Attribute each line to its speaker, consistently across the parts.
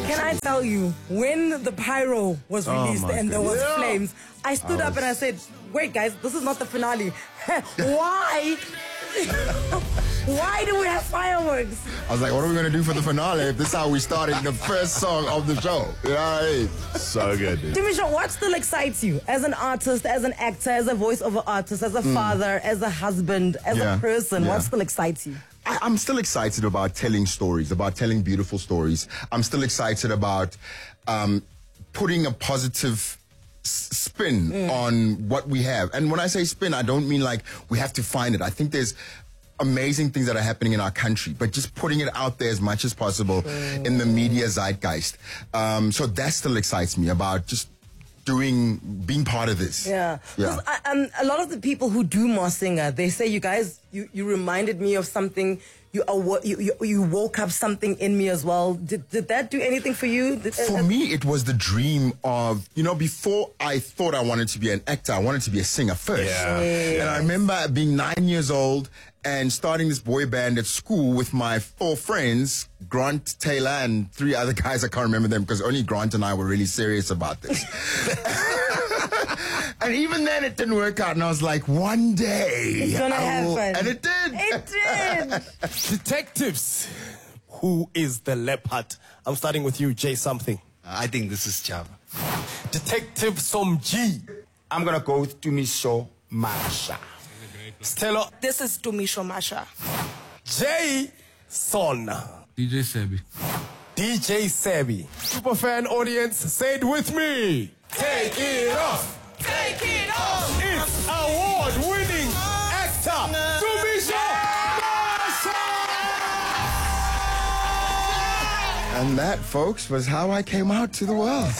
Speaker 1: Can I tell you, when the pyro was released and there was flames, I stood up and I said, wait guys, this is not the finale. Why? Why do we have fireworks?
Speaker 2: I was like, what are we going to do for the finale if this is how we started the first song of the show? You know what I mean?
Speaker 3: So good, dude.
Speaker 1: Dumisho, what still excites you as an artist, as an actor, as a voiceover artist, as a father, as a husband, as a person? What still excites you?
Speaker 2: I'm still excited about telling stories, about telling beautiful stories. I'm still excited about putting a positive spin on what we have. And when I say spin, I don't mean like we have to find it. I think there's amazing things that are happening in our country, but just putting it out there as much as possible in the media zeitgeist. So that still excites me about just being part of this.
Speaker 1: Yeah. A lot of the people who do Masinga, they say, you guys, you reminded me of something. You woke up something in me as well. Did that do anything for you?
Speaker 2: For me, it was the dream of, before I thought I wanted to be an actor, I wanted to be a singer first.
Speaker 3: Yeah.
Speaker 2: And I remember being 9 years old and starting this boy band at school with my 4 friends, Grant, Taylor, and 3 other guys. I can't remember them because only Grant and I were really serious about this. And even then it didn't work out. And I was like, one day
Speaker 1: it's gonna happen.
Speaker 2: And it did.
Speaker 1: It did.
Speaker 4: Detectives, who is the leopard? I'm starting with you, Jay something.
Speaker 5: I think this is Java.
Speaker 4: Detective Somji.
Speaker 5: I'm going to go with Dumisho Masha.
Speaker 4: Stella.
Speaker 1: This is Dumisho Masha.
Speaker 4: Jay Son.
Speaker 6: DJ Sebi.
Speaker 4: DJ Sebi. Superfan audience, say it with me. Take it off.
Speaker 1: Take it off.
Speaker 4: It's award-winning actor Dumisho Masha.
Speaker 2: And that, folks, was how I came out to the world.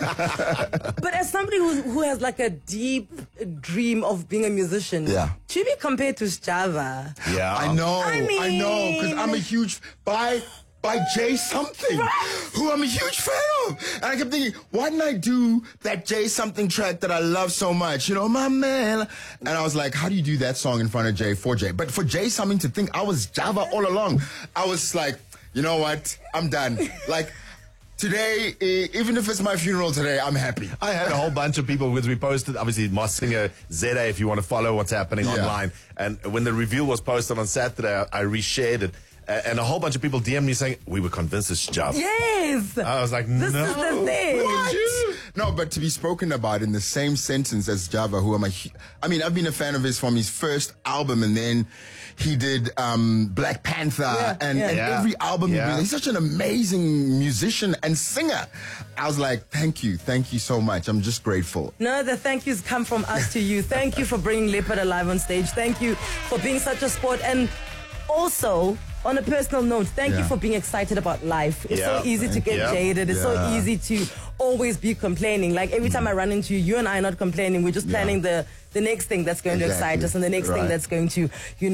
Speaker 1: But as somebody who has like a deep dream of being a musician, to be compared to Java.
Speaker 2: Yeah, I know, because I'm a huge by Jay something, who I'm a huge fan of. And I kept thinking, why didn't I do that Jay something track that I love so much? My man. And I was like, how do you do that song in front of Jay, for Jay? But for Jay something to think I was Java all along, I was like, you know what? I'm done. Like, today, even if it's my funeral today, I'm happy.
Speaker 3: I had a whole bunch of people, because we posted, obviously, Masinga ZA, if you want to follow what's happening online. And when the reveal was posted on Saturday, I reshared it. And a whole bunch of people DM'd me saying, we were convinced it's Java.
Speaker 1: Yes!
Speaker 3: I was like,
Speaker 1: this is the thing.
Speaker 2: What? No, but to be spoken about in the same sentence as Java, who I've been a fan of his from his first album, and then he did Black Panther, and every album he did. He's such an amazing musician and singer. I was like, thank you so much. I'm just grateful.
Speaker 1: No, the thank yous come from us to you. Thank you for bringing Leopard alive on stage. Thank you for being such a sport. And also, on a personal note, thank you for being excited about life. It's so easy to get jaded. It's so easy to always be complaining. Like every time I run into you and I are not complaining. We're just planning the next thing that's going to excite us and the next thing that's going to,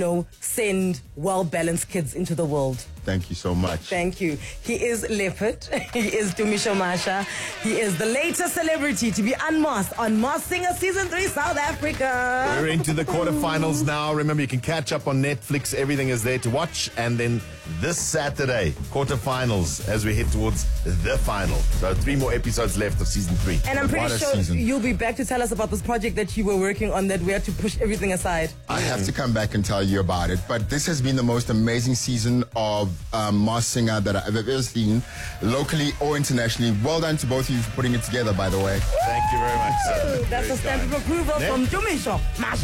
Speaker 1: send well-balanced kids into the world.
Speaker 2: Thank you so much.
Speaker 1: Thank you. He is Leopard. He is Dumisho Masha. He is the latest celebrity to be unmasked on Masked Singer Season 3 South Africa.
Speaker 3: We're into the quarterfinals now. Remember, you can catch up on Netflix. Everything is there to watch. And then this Saturday, quarterfinals, as we head towards the final. So 3 more episodes left of Season 3.
Speaker 1: And I'm pretty sure you'll be back to tell us about this project that you were working on that we had to push everything aside.
Speaker 2: I have to come back and tell you about it. But this has been the most amazing season of Masked Singer that I've ever seen, locally or internationally. Well done to both of you for putting it together, by the way.
Speaker 3: Thank you very much, sir.
Speaker 1: That's a stamp of approval from Dumisho Masha.